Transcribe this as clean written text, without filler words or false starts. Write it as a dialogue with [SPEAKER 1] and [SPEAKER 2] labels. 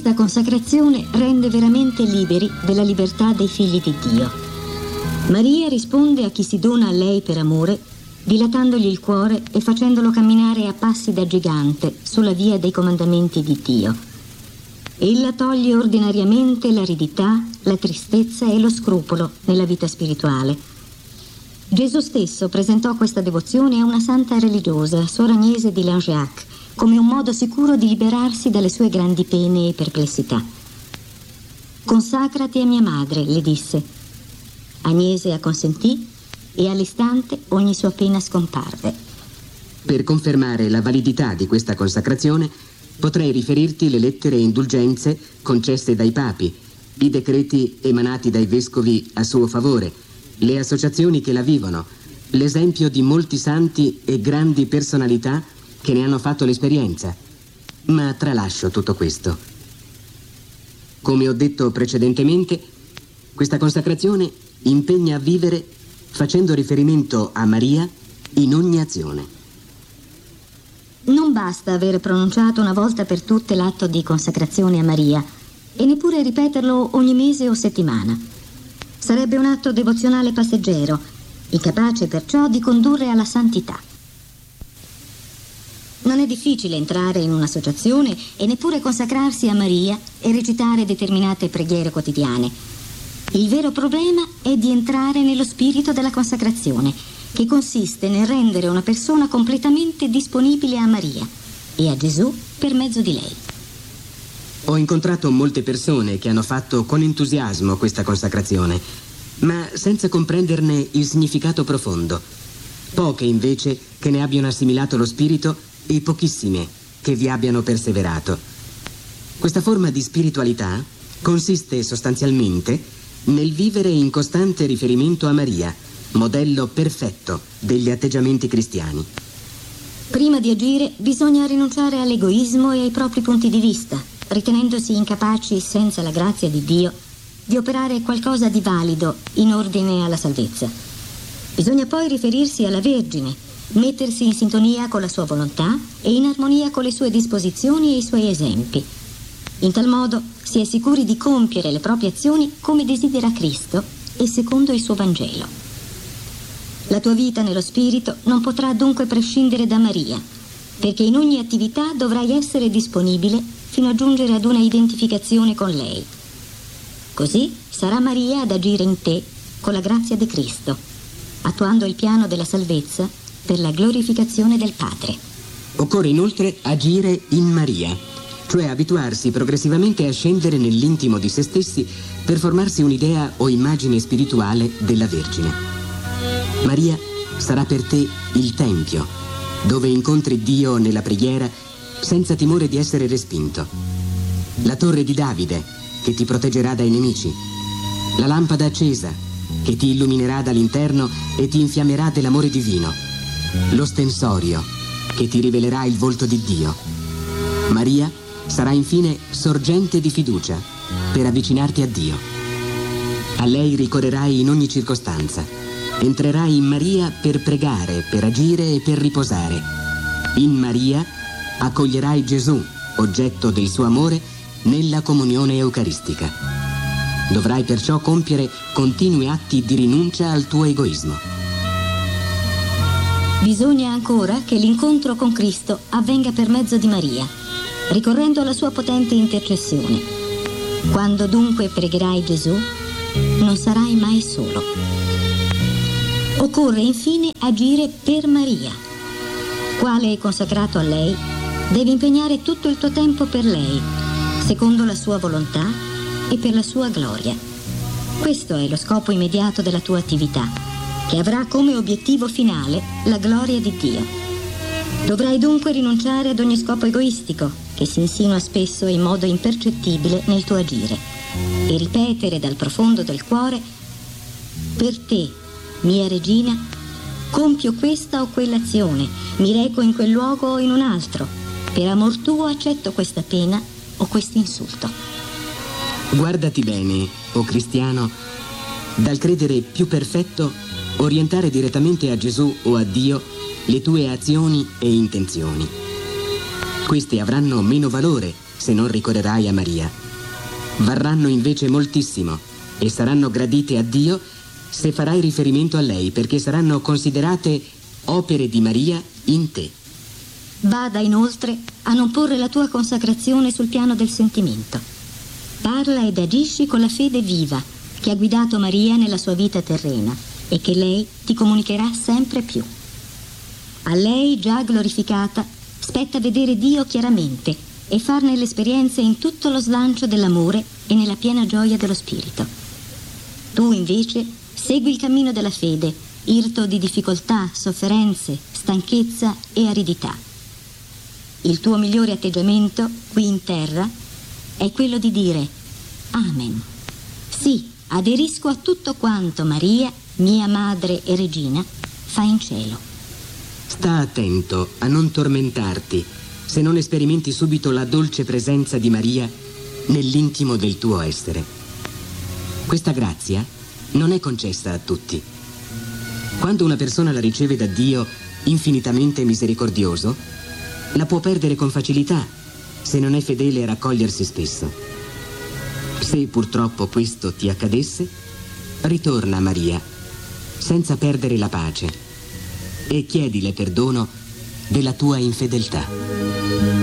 [SPEAKER 1] Questa consacrazione rende veramente liberi della libertà dei figli di Dio. Maria risponde a chi si dona a lei per amore, dilatandogli il cuore e facendolo camminare a passi da gigante sulla via dei comandamenti di Dio. Ella toglie ordinariamente l'aridità, la tristezza e lo scrupolo nella vita spirituale. Gesù stesso presentò questa devozione a una santa religiosa, Suor Agnese di Langeac, come un modo sicuro di liberarsi dalle sue grandi pene e perplessità. «Consacrati a mia madre», le disse. Agnese acconsentì e all'istante ogni sua pena scomparve.
[SPEAKER 2] Per confermare la validità di questa consacrazione, potrei riferirti le lettere e indulgenze concesse dai papi, i decreti emanati dai vescovi a suo favore, le associazioni che la vivono, l'esempio di molti santi e grandi personalità che ne hanno fatto l'esperienza. Ma tralascio tutto questo. Come ho detto precedentemente, questa consacrazione impegna a vivere facendo riferimento a Maria in ogni azione.
[SPEAKER 1] Non basta aver pronunciato una volta per tutte l'atto di consacrazione a Maria e neppure ripeterlo ogni mese o settimana. Sarebbe un atto devozionale passeggero, incapace perciò di condurre alla santità. Non è difficile entrare in un'associazione e neppure consacrarsi a Maria e recitare determinate preghiere quotidiane. Il vero problema è di entrare nello spirito della consacrazione, che consiste nel rendere una persona completamente disponibile a Maria e a Gesù per mezzo di lei.
[SPEAKER 2] Ho incontrato molte persone che hanno fatto con entusiasmo questa consacrazione, ma senza comprenderne il significato profondo. Poche invece che ne abbiano assimilato lo spirito e pochissime che vi abbiano perseverato. Questa forma di spiritualità consiste sostanzialmente nel vivere in costante riferimento a Maria, modello perfetto degli atteggiamenti cristiani.
[SPEAKER 1] Prima di agire bisogna rinunciare all'egoismo e ai propri punti di vista, ritenendosi incapaci, senza la grazia di Dio, di operare qualcosa di valido in ordine alla salvezza. Bisogna poi riferirsi alla Vergine, mettersi in sintonia con la sua volontà e in armonia con le sue disposizioni e i suoi esempi. In tal modo si è sicuri di compiere le proprie azioni come desidera Cristo e secondo il suo Vangelo. La tua vita nello spirito non potrà dunque prescindere da Maria, perché in ogni attività dovrai essere disponibile fino a giungere ad una identificazione con lei. Così sarà Maria ad agire in te con la grazia di Cristo, attuando il piano della salvezza per la glorificazione del Padre.
[SPEAKER 2] Occorre inoltre agire in Maria, cioè abituarsi progressivamente a scendere nell'intimo di se stessi per formarsi un'idea o immagine spirituale della Vergine. Maria sarà per te il Tempio, dove incontri Dio nella preghiera senza timore di essere respinto. La torre di Davide, che ti proteggerà dai nemici. La lampada accesa, che ti illuminerà dall'interno e ti infiammerà dell'amore divino. L'ostensorio, che ti rivelerà il volto di Dio. Maria sarà infine sorgente di fiducia per avvicinarti a Dio. A lei ricorrerai in ogni circostanza. Entrerai in Maria per pregare, per agire e per riposare. In Maria accoglierai Gesù, oggetto del suo amore, nella comunione eucaristica. Dovrai perciò compiere continui atti di rinuncia al tuo egoismo.
[SPEAKER 1] Bisogna ancora che l'incontro con Cristo avvenga per mezzo di Maria, ricorrendo alla sua potente intercessione. Quando dunque pregherai Gesù, non sarai mai solo. Occorre infine agire per Maria. Quale è consacrato a lei, devi impegnare tutto il tuo tempo per lei, secondo la sua volontà e per la sua gloria. Questo è lo scopo immediato della tua attività, che avrà come obiettivo finale la gloria di Dio. Dovrai dunque rinunciare ad ogni scopo egoistico, che si insinua spesso in modo impercettibile nel tuo agire, e ripetere dal profondo del cuore: per te, mia regina, compio questa o quell'azione, mi reco in quel luogo o in un altro, per amor tuo accetto questa pena o quest'insulto.
[SPEAKER 2] Guardati bene, o cristiano, dal credere più perfetto orientare direttamente a Gesù o a Dio le tue azioni e intenzioni. Queste avranno meno valore se non ricorrerai a Maria. Varranno invece moltissimo e saranno gradite a Dio se farai riferimento a lei, perché saranno considerate opere di Maria in te.
[SPEAKER 1] Bada inoltre a non porre la tua consacrazione sul piano del sentimento. Parla ed agisci con la fede viva che ha guidato Maria nella sua vita terrena e che lei ti comunicherà sempre più. A lei, già glorificata, spetta vedere Dio chiaramente e farne l'esperienza in tutto lo slancio dell'amore e nella piena gioia dello spirito. Tu invece segui il cammino della fede, irto di difficoltà, sofferenze, stanchezza e aridità. Il tuo migliore atteggiamento qui in terra è quello di dire Amen. Sì, aderisco a tutto quanto Maria, mia madre e regina, fa in cielo.
[SPEAKER 2] Sta attento a non tormentarti se non sperimenti subito la dolce presenza di Maria nell'intimo del tuo essere. Questa grazia non è concessa a tutti. Quando una persona la riceve da Dio infinitamente misericordioso, la può perdere con facilità se non è fedele a raccogliersi spesso. Se purtroppo questo ti accadesse, ritorna a Maria senza perdere la pace e chiedile perdono della tua infedeltà.